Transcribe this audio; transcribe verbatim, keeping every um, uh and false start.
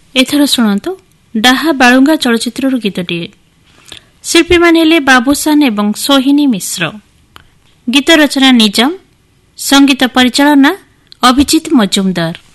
ଏଥର ଶୁଣନ୍ତୁ ଡାହା ବାଳୁଙ୍ଗା ଚଳଚ୍ଚିତ୍ରରୁ ଗୀତଟିଏ। ଶିଳ୍ପୀମାନେ ହେଲେ ବାବୁସାନ ଏବଂ ସୋହିନୀ ମିଶ୍ର। ଗୀତ ରଚନା ନିଜାମ, ସଙ୍ଗୀତ ପରିଚାଳନା ଅଭିଜିତ ମଜୁମଦାର।